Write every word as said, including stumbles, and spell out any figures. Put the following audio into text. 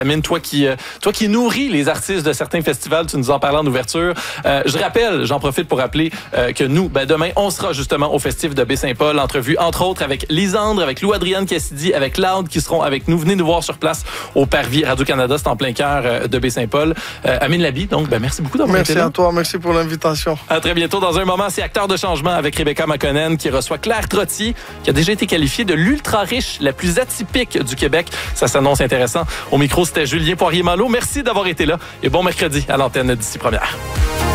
Amine, toi qui, euh, toi qui nourris les artistes de certains festivals, tu nous en parlais en ouverture. Euh, je rappelle, j'en profite pour rappeler euh, que nous, ben, demain, on sera justement au Festif de Baie-Saint-Paul. Entrevue, entre autres, avec Lisandre, avec Lou-Adrienne Cassidy, avec Loud qui seront avec nous. Venez nous voir sur place au Parvis Radio-Canada. C'est en plein cœur euh, de Baie-Saint-Paul. Euh, Amine Labi, donc, ben, merci beaucoup d'avoir été là. Merci à toi, merci pour l'invitation. À très bientôt. Dans un moment, c'est Acteur de changement avec Rebecca McConnell qui reçoit Claire Trottier, qui a déjà été qualifiée de l'ultra riche, la plus atypique du Québec. Ça s'annonce intéressant. Au micro, c'était Julien Poirier-Malo. Merci d'avoir été là et bon mercredi à l'antenne d'ici première.